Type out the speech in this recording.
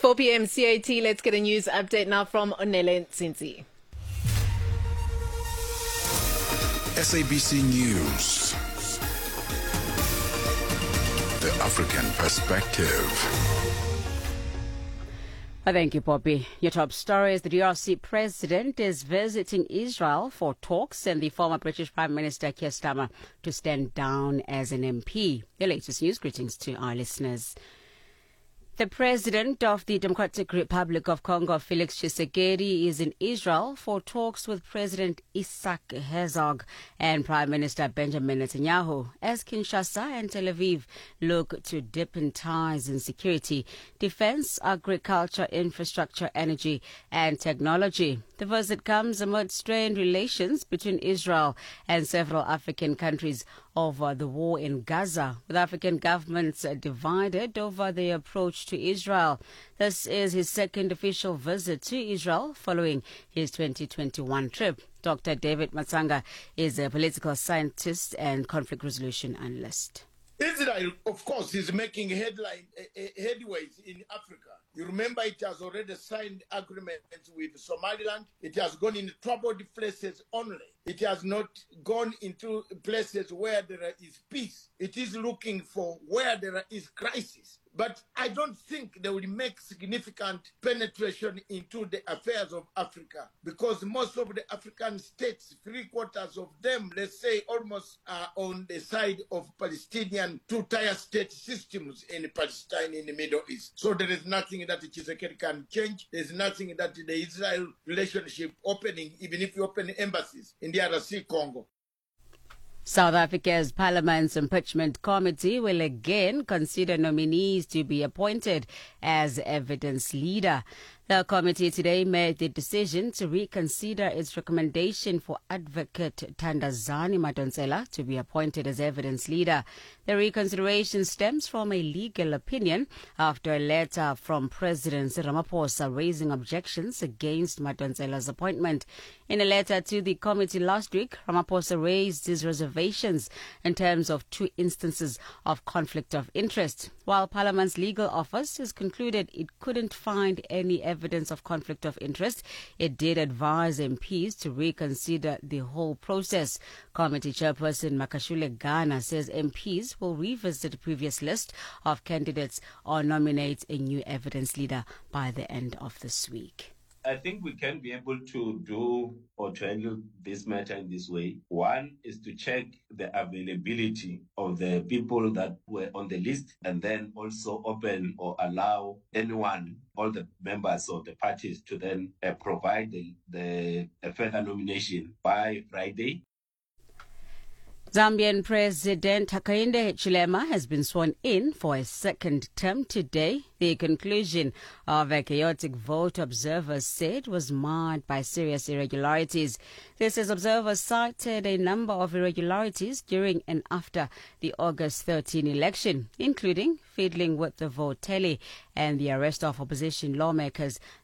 4 p.m. CAT. Let's get a news update now from Onele Nsinzi. SABC News. The African Perspective. Thank you, Poppy. Your top story is the DRC president is visiting Israel for talks and the former British Prime Minister Keir Starmer to stand down as an MP. Your latest news greetings to our listeners. The president of the Democratic Republic of Congo, Felix Tshisekedi, is in Israel for talks with President Isaac Herzog and Prime Minister Benjamin Netanyahu as Kinshasa and Tel Aviv look to deepen ties in security, defense, agriculture, infrastructure, energy, and technology. The visit comes amid strained relations between Israel and several African countries over the war in Gaza, with African governments divided over their approach to Israel. This is his second official visit to Israel following his 2021 trip. Dr. David Matsanga is a political scientist and conflict resolution analyst. Israel, of course, is making headways in Africa. You remember it has already signed agreements with Somaliland. It has gone in troubled places only. It has not gone into places where there is peace. It is looking for where there is crisis. But I don't think they will make significant penetration into the affairs of Africa because most of the African states, 3/4 of them, let's say almost are on the side of Palestinian two-tier state systems in Palestine in the Middle East. So there is nothing that Tshisekedi can change. There's nothing that the Israel relationship opening, even if you open embassies in the DRC Congo. South Africa's Parliament's Impeachment Committee will again consider nominees to be appointed as evidence leader. The committee today made the decision to reconsider its recommendation for Advocate Thandazani Madonsela to be appointed as evidence leader. The reconsideration stems from a legal opinion after a letter from President Ramaphosa raising objections against Madonsela's appointment. In a letter to the committee last week, Ramaphosa raised his reservations in terms of 2 instances of conflict of interest. While Parliament's legal office has concluded it couldn't find any evidence of conflict of interest, it did advise MPs to reconsider the whole process. Committee Chairperson Makashule Ghana says MPs will revisit the previous list of candidates or nominate a new evidence leader by the end of this week. I think we can be able to do or to handle this matter in this way. One is to check the availability of the people that were on the list and then also open or allow anyone, all the members of the parties to then provide the further nomination by Friday. Zambian President Hakainde Hichilema has been sworn in for a second term today. The conclusion of a chaotic vote, observers said, was marred by serious irregularities. This as observers cited a number of irregularities during and after the August 13 election, including fiddling with the vote tally and the arrest of opposition lawmakers